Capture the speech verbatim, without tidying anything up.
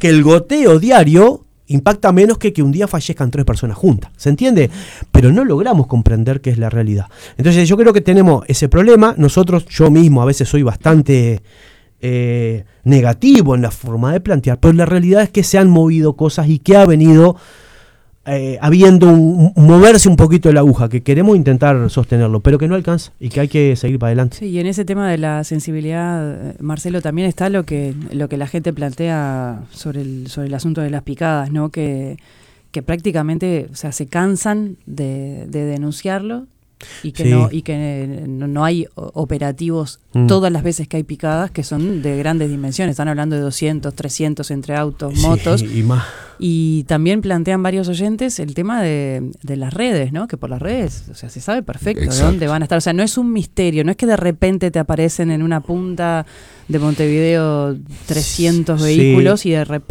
que el goteo diario impacta menos que que un día fallezcan tres personas juntas, ¿se entiende? Pero no logramos comprender qué es la realidad. Entonces yo creo que tenemos ese problema. Nosotros, yo mismo a veces soy bastante eh, negativo en la forma de plantear, pero la realidad es que se han movido cosas y que ha venido eh, habiendo un, un moverse un poquito de la aguja, que queremos intentar sostenerlo, pero que no alcanza y que hay que seguir para adelante. Sí, y en ese tema de la sensibilidad, Marcelo, también está lo que lo que la gente plantea sobre el sobre el asunto de las picadas, ¿no? Que, que prácticamente, o sea, se cansan de, de denunciarlo y que, sí. no, y que no, no hay operativos mm. todas las veces que hay picadas, que son de grandes dimensiones. Están hablando de doscientos, trescientos entre autos, sí, motos. Y más. Y también plantean varios oyentes el tema de, de las redes, ¿no? Que por las redes, o sea, se sabe perfecto Exacto. de dónde van a estar. O sea, no es un misterio, no es que de repente te aparecen en una punta de Montevideo trescientos sí. vehículos y de repente